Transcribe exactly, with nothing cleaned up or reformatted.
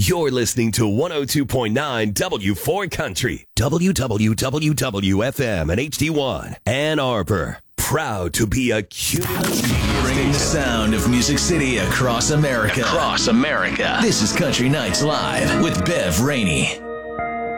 You're listening to one oh two point nine W four Country, W W W F M and H D one, Ann Arbor. Proud to be a Cumulus Media Bringing the station. sound of Music City across America. Across America. This is Country Nights Live with Bev Rainey.